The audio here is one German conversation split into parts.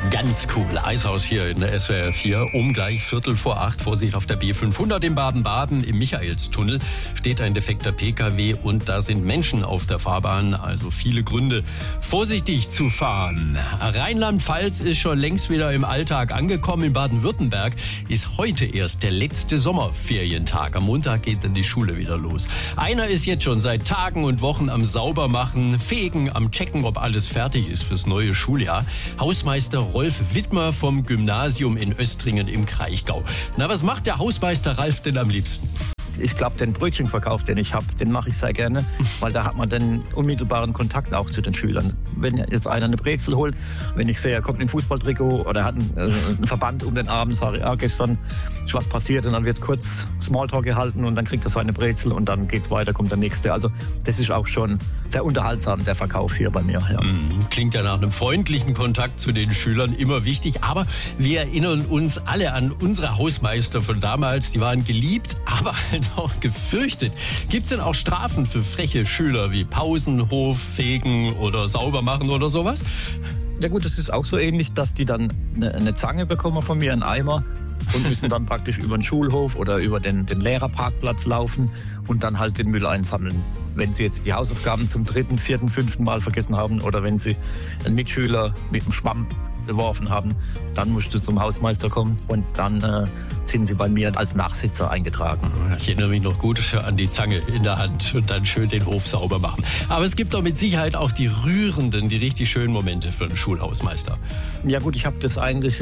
Ganz cool. Eishaus hier in der SWR 4. Um gleich 7:45. Vorsicht auf der B500 in Baden-Baden. Im Michaelstunnel steht ein defekter PKW und da sind Menschen auf der Fahrbahn. Also viele Gründe, vorsichtig zu fahren. Rheinland-Pfalz ist schon längst wieder im Alltag angekommen. In Baden-Württemberg ist heute erst der letzte Sommerferientag. Am Montag geht dann die Schule wieder los. Einer ist jetzt schon seit Tagen und Wochen am Saubermachen, Fegen, am Checken, ob alles fertig ist fürs neue Schuljahr. Hausmeister Rolf Wittmer vom Gymnasium in Östringen im Kraichgau. Na, was macht der Hausmeister Ralf denn am liebsten? Ich glaube, den Brötchenverkauf, den ich habe, den mache ich sehr gerne, weil da hat man den unmittelbaren Kontakt auch zu den Schülern. Wenn jetzt einer eine Brezel holt, wenn ich sehe, er kommt in ein Fußballtrikot oder hat einen Verband um den Arm, sage ich, ja, gestern ist was passiert und dann wird kurz Smalltalk gehalten und dann kriegt er seine Brezel und dann geht's weiter, kommt der Nächste. Also das ist auch schon sehr unterhaltsam, der Verkauf hier bei mir. Ja. Klingt ja nach einem freundlichen Kontakt zu den Schülern, immer wichtig. Aber wir erinnern uns alle an unsere Hausmeister von damals. Die waren geliebt, aber halt auch gefürchtet. Gibt es denn auch Strafen für freche Schüler wie Pausenhof, Fegen oder Saubermachen oder sowas? Ja gut, das ist auch so ähnlich, dass die dann eine Zange bekommen von mir, einen Eimer und müssen dann praktisch über den Schulhof oder über den Lehrerparkplatz laufen und dann halt den Müll einsammeln. Wenn sie jetzt die Hausaufgaben zum 3., 4., 5. Mal vergessen haben oder wenn sie einen Mitschüler mit dem Schwamm geworfen haben, dann musst du zum Hausmeister kommen und dann sind sie bei mir als Nachsitzer eingetragen. Ich erinnere mich noch gut an die Zange in der Hand und dann schön den Hof sauber machen. Aber es gibt doch mit Sicherheit auch die rührenden, die richtig schönen Momente für einen Schulhausmeister. Ja gut, ich habe das eigentlich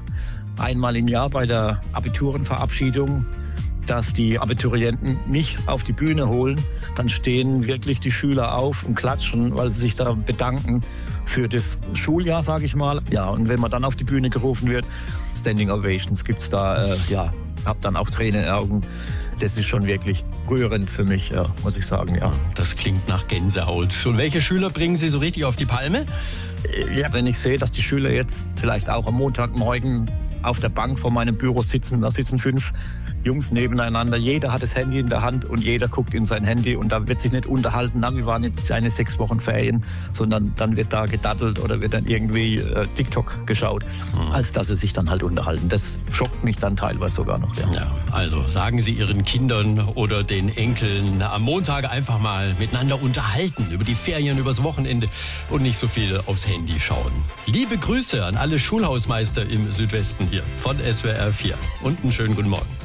einmal im Jahr bei der Abiturenverabschiedung, dass die Abiturienten mich auf die Bühne holen. Dann stehen wirklich die Schüler auf und klatschen, weil sie sich da bedanken für das Schuljahr, sage ich mal. Ja, und wenn man dann auf die Bühne gerufen wird, Standing Ovations gibt's da, hab dann auch Tränen in den Augen. Das ist schon wirklich rührend für mich, ja, muss ich sagen, ja. Das klingt nach Gänsehaut. Und welche Schüler bringen Sie so richtig auf die Palme? Ja, wenn ich sehe, dass die Schüler jetzt vielleicht auch am Montagmorgen auf der Bank vor meinem Büro sitzen, da sitzen 5 Jungs nebeneinander, jeder hat das Handy in der Hand und jeder guckt in sein Handy und da wird sich nicht unterhalten, na, wir waren jetzt eine 6 Wochen Ferien, sondern dann wird da gedattelt oder wird dann irgendwie TikTok geschaut, als dass sie sich dann halt unterhalten. Das schockt mich dann teilweise sogar noch. Ja. Ja, also sagen Sie Ihren Kindern oder den Enkeln am Montag einfach mal miteinander unterhalten über die Ferien, übers Wochenende und nicht so viel aufs Handy schauen. Liebe Grüße an alle Schulhausmeister im Südwesten hier von SWR 4 und einen schönen guten Morgen.